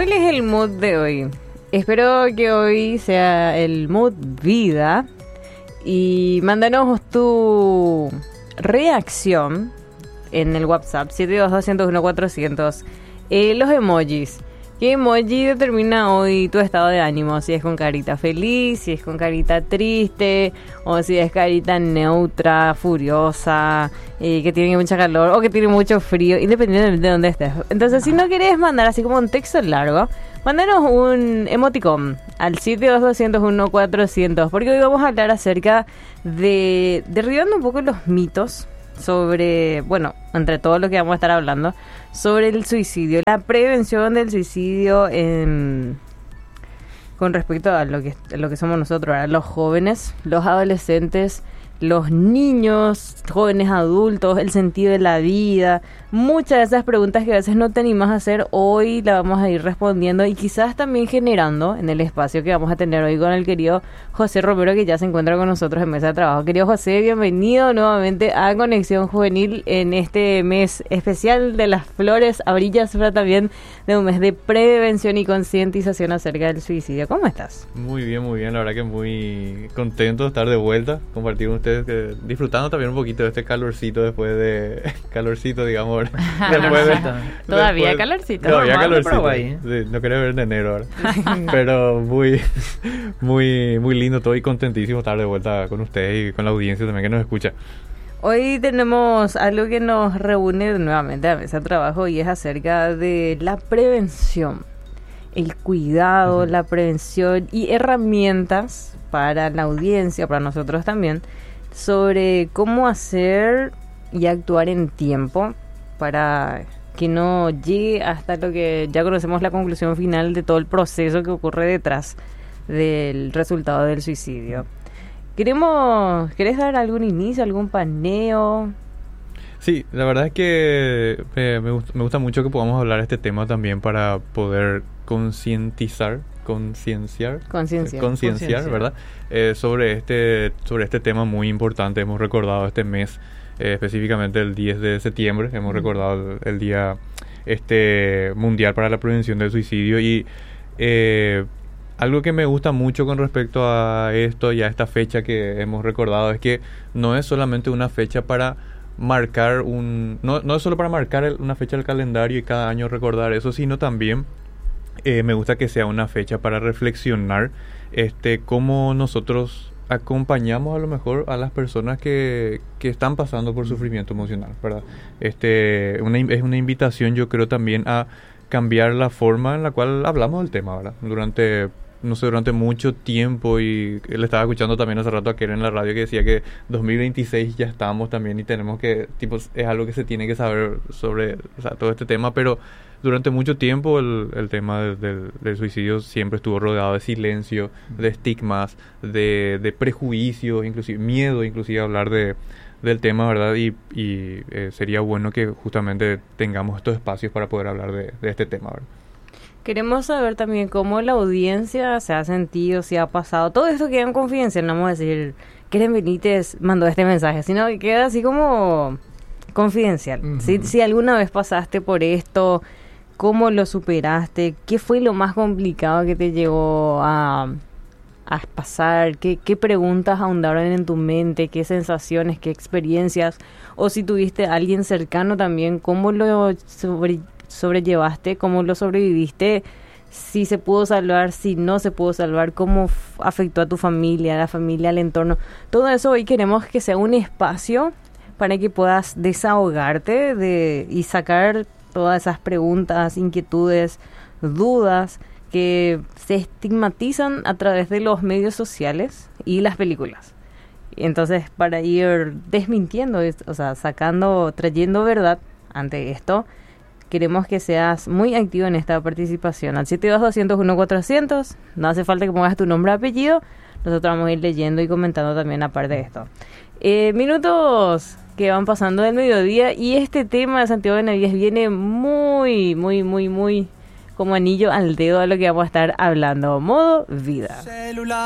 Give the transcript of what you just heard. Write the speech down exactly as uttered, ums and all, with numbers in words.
¿Cuál es el mood de hoy? Espero que hoy sea el mood vida. Y mándanos tu reacción en el WhatsApp siete dos dos, cero uno, cuatrocientos. Eh, los emojis. ¿Qué emoji determina hoy tu estado de ánimo? Si es con carita feliz, si es con carita triste, o si es carita neutra, furiosa, eh, que tiene mucha calor o que tiene mucho frío, independientemente de dónde estés. Entonces, si no querés mandar así como un texto largo, mándanos un emoticon al siete dos dos, cero uno, cuatrocientos, porque hoy vamos a hablar acerca de derribando un poco los mitos sobre, bueno, entre todo lo que vamos a estar hablando, sobre el suicidio, la prevención del suicidio en, con respecto a lo que, a lo que somos nosotros, ¿verdad? Los jóvenes, los adolescentes, los niños, jóvenes adultos, el sentido de la vida. Muchas de esas preguntas que a veces no te animas a hacer, hoy la vamos a ir respondiendo y quizás también generando en el espacio que vamos a tener hoy con el querido José Romero, que ya se encuentra con nosotros en Mesa de Trabajo. Querido José, bienvenido nuevamente a Conexión Juvenil en este mes especial de las flores amarillas, pero también de un mes de prevención y concientización acerca del suicidio. ¿Cómo estás? Muy bien, muy bien. La verdad que muy contento de estar de vuelta, compartir con ustedes, que disfrutando también un poquito de este calorcito después de... calorcito, digamos. Después de, todavía después, calorcito. Todavía no, calorcito. Sí, no quería ver en enero ahora. Pero muy, muy, muy lindo todo y contentísimo estar de vuelta con ustedes y con la audiencia también que nos escucha. Hoy tenemos algo que nos reúne nuevamente a Mesa de Trabajo y es acerca de la prevención, el cuidado, uh-huh. la prevención y herramientas para la audiencia, para nosotros también, sobre cómo hacer y actuar en tiempo para que no llegue hasta lo que ya conocemos, la conclusión final de todo el proceso que ocurre detrás del resultado del suicidio. Queremos, ¿querés dar algún inicio, algún paneo? Sí, la verdad es que me, me, gusta, me gusta mucho que podamos hablar de este tema también para poder concientizar, concienciar, concienciar, concienciar, ¿verdad? Eh, sobre este, sobre este tema muy importante. Hemos recordado este mes, eh, específicamente el diez de septiembre, hemos mm. recordado el, el día este mundial para la prevención del suicidio y eh, algo que me gusta mucho con respecto a esto y a esta fecha que hemos recordado es que no es solamente una fecha para marcar un... No, no es solo para marcar el, una fecha del calendario y cada año recordar eso, sino también eh, me gusta que sea una fecha para reflexionar este cómo nosotros acompañamos a lo mejor a las personas que, que están pasando por sufrimiento emocional, ¿verdad? Este, una, es una invitación, yo creo, también a cambiar la forma en la cual hablamos del tema, ¿verdad? Durante... no sé, durante mucho tiempo, y él estaba escuchando también hace rato a Keren en la radio que decía que dos mil veintiséis ya estamos también y tenemos que, tipo, es algo que se tiene que saber sobre, o sea, todo este tema, pero durante mucho tiempo el, el tema del, del, del suicidio siempre estuvo rodeado de silencio, de estigmas, de, de prejuicios, inclusive miedo, inclusive hablar de del tema, ¿verdad? Y, y eh, sería bueno que justamente tengamos estos espacios para poder hablar de, de este tema, ¿verdad? Queremos saber también cómo la audiencia se ha sentido, si ha pasado. Todo esto queda en confidencia, no vamos a decir, Keren Benítez mandó este mensaje, sino que queda así como confidencial. Uh-huh. Si, si alguna vez pasaste por esto, cómo lo superaste, qué fue lo más complicado que te llegó a, a pasar, qué, qué preguntas ahondaron en tu mente, qué sensaciones, qué experiencias, o si tuviste a alguien cercano también, cómo lo sobre sobrellevaste, cómo lo sobreviviste, si se pudo salvar, si no se pudo salvar, cómo f- afectó a tu familia, a la familia, al entorno. Todo eso hoy queremos que sea un espacio para que puedas desahogarte de, y sacar todas esas preguntas, inquietudes, dudas que se estigmatizan a través de los medios sociales y las películas. Entonces, para ir desmintiendo, o sea, sacando, trayendo verdad ante esto, queremos que seas muy activo en esta participación. Al siete dos dos, cero uno, cuatrocientos. No hace falta que pongas tu nombre y apellido. Nosotros vamos a ir leyendo y comentando también aparte de esto. Eh, minutos que van pasando del mediodía y este tema de Santiago Benavides viene muy, muy, muy, muy como anillo al dedo a lo que vamos a estar hablando. Modo vida. Celular.